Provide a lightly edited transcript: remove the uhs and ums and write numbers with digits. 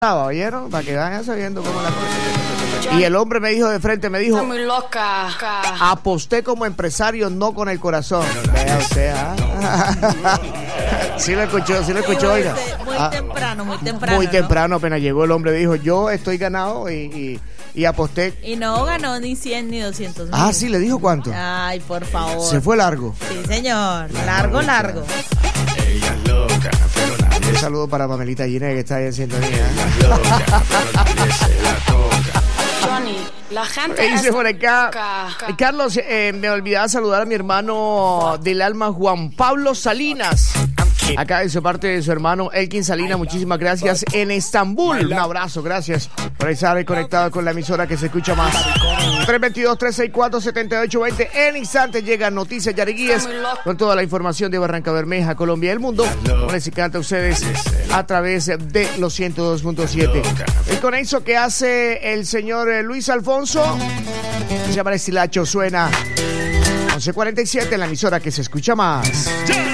¿Oyeron? Para que vayan sabiendo cómo la cosa. Y el hombre me dijo de frente, me dijo, muy loca. Aposté como empresario, no con el corazón. Vea usted, Sí lo escuchó, oiga. Muy temprano, apenas llegó el hombre, dijo, yo estoy ganado y aposté. Y no ganó ni 100 ni 200 mil. Ah, sí, le dijo cuánto. Ay, por favor. Se fue largo. Sí, señor. Largo. Ella es loca, pero nadie Un saludo para Pamelita Gine, que está ahí en sintonía. es loca, pero nadie se la toca. Johnny, la gente Dice es por acá, loca. Carlos, me olvidaba saludar a mi hermano del alma, Juan Pablo Salinas. Acá de su parte de su hermano Elkin Salinas, muchísimas gracias. En Estambul, un abrazo, gracias por estar conectado con la emisora que se escucha más. 322-364-7820. En instantes llegan Noticias Yariguíes con toda la información de Barranca Bermeja, Colombia y el mundo. Con el canta a ustedes a través de los 102.7. El con eso que hace el señor Luis Alfonso, se llama el estilacho, suena 11:47 en la emisora que se escucha más.